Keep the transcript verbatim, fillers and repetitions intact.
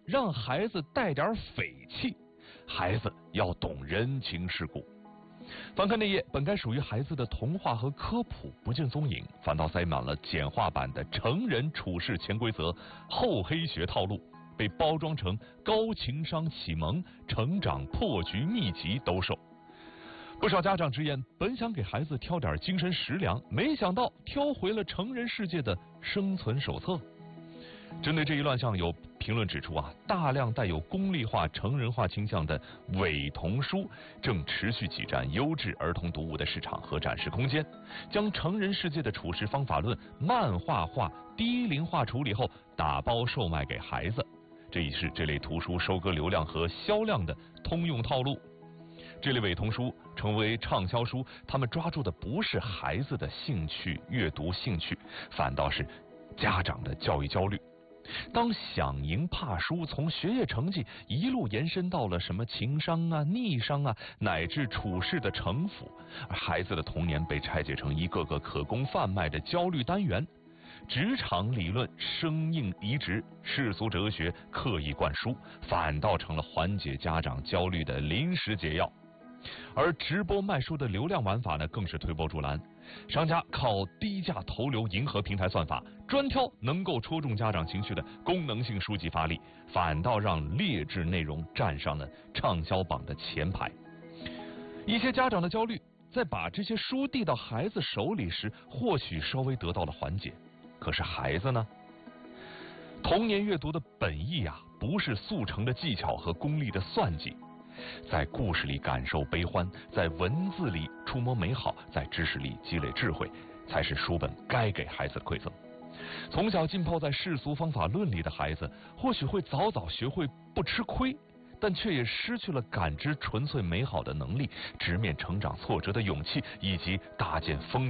让孩子带点匪气，孩子要懂人情世故。翻看那页本该属于孩子的童话和科普不见踪影，反倒塞满了简化版的成人处事潜规则、厚黑学套路，被包装成高情商启蒙、成长破局秘籍兜售。不少家长直言，本想给孩子挑点精神食粮，没想到挑回了成人世界的生存手册。针对这一乱象，有评论指出啊，大量带有功利化、成人化倾向的伪童书正持续挤占优质儿童读物的市场和展示空间，将成人世界的处事方法论漫画化、低龄化处理后打包售卖给孩子，这已是这类图书收割流量和销量的通用套路。这类伪童书成为畅销书，他们抓住的不是孩子的兴趣、阅读兴趣，反倒是家长的教育焦虑。当想赢怕输从学业成绩一路延伸到了什么情商啊、逆商啊，乃至处事的城府，而孩子的童年被拆解成一个个可供贩卖的焦虑单元，职场理论生硬移植，世俗哲学刻意灌输，反倒成了缓解家长焦虑的临时解药。而直播卖书的流量玩法呢，更是推波助澜。商家靠低价投流迎合平台算法，专挑能够戳中家长情绪的功能性书籍发力，反倒让劣质内容站上了畅销榜的前排。一些家长的焦虑，在把这些书递到孩子手里时，或许稍微得到了缓解。可是孩子呢？童年阅读的本意啊，不是速成的技巧和功利的算计。在故事里感受悲欢，在文字里触摸美好，在知识里积累智慧，才是书本该给孩子的馈赠。从小浸泡在世俗方法论里的孩子，或许会早早学会不吃亏，但却也失去了感知纯粹美好的能力，直面成长挫折的勇气，以及搭建丰